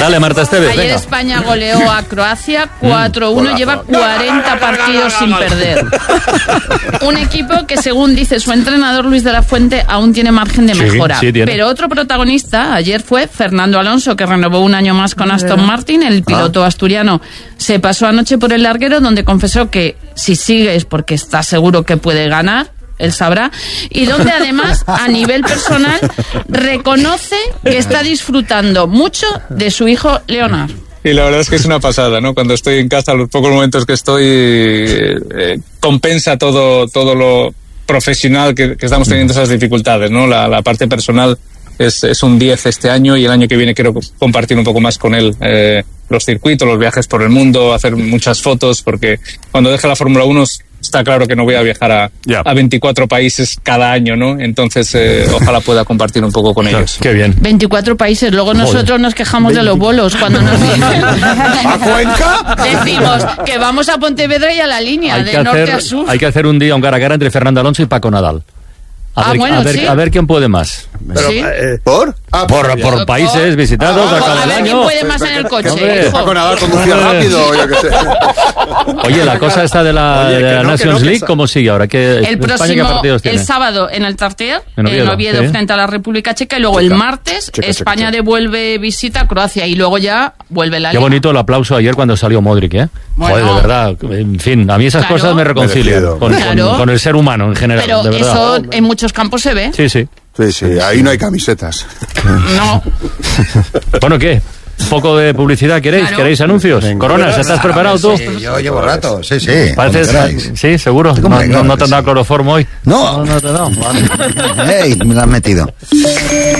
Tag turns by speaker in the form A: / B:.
A: Dale, Marta Esteves,
B: Ayer
A: venga.
B: España goleó a Croacia 4-1, lleva 40 partidos sin perder. Un equipo que, según dice su entrenador Luis de la Fuente, aún tiene margen de mejora.
A: Sí, tiene.
B: Pero otro protagonista ayer fue Fernando Alonso, que renovó un año más con Aston Martin. El piloto asturiano se pasó anoche por el larguero, donde confesó que si sigue es porque está seguro que puede ganar. Él sabrá, y donde además a nivel personal reconoce que está disfrutando mucho de su hijo Leonard.
C: Y la verdad es que es una pasada, ¿no? Cuando estoy en casa, los pocos momentos que estoy, compensa todo lo profesional que estamos teniendo esas dificultades, ¿no? La parte personal es un 10 este año, y el año que viene quiero compartir un poco más con él los circuitos, los viajes por el mundo, hacer muchas fotos, porque cuando deje la Fórmula 1 está claro que no voy a viajar a 24 países cada año, ¿no? Entonces, ojalá pueda compartir un poco con ellos.
A: Qué bien.
B: 24 países, luego nosotros nos quejamos de los bolos cuando nos dicen.
D: ¿A Cuenca?
B: Decimos que vamos a Pontevedra y a la línea, de norte a sur.
A: Hay que hacer un día un cara a cara entre Fernando Alonso y Paco Nadal. A ver quién puede más.
D: Pero,
B: ¿Sí?
D: ¿por?
A: Por países visitados a cada
B: A ver quién
A: año.
B: puede más en el coche,
A: Hombre.
B: hijo.
D: Paco Nadal conducía rápido, yo qué sé.
A: Oye, la cosa esta de la,
D: Oye,
A: de la
D: que no,
A: Nations
D: que no,
A: League,
D: que
A: ¿cómo sigue ahora?
B: El
A: España, ¿qué
B: próximo,
A: partidos tiene?
B: el sábado en el Tartier,
A: En Oviedo, sí.
B: frente a la República Checa, y luego el martes España devuelve visita a Croacia, y luego ya vuelve la
A: Qué
B: Liga.
A: bonito el aplauso ayer cuando salió Modric, ¿eh?
B: Bueno.
A: Joder, de verdad. En fin, a mí esas
B: Claro.
A: cosas me reconcilian
D: Merecido.
A: con el ser humano en general,
B: Pero
A: de verdad.
B: eso en muchos campos se ve.
A: Sí.
D: Sí, ahí no hay camisetas.
B: No.
A: Bueno, ¿qué? ¿Un poco de publicidad queréis?
B: Claro.
A: ¿Queréis anuncios? Coronas, ¿estás preparado tú?
E: Sí, yo llevo rato, sí.
A: Pareces,
E: como queráis.
A: sí, seguro.
E: ¿Cómo que
A: No
E: claro
A: te han
E: que
A: dado
E: sí?
A: cloroformo hoy.
E: No.
A: No te han dado. Vale.
E: Ey, me lo has metido.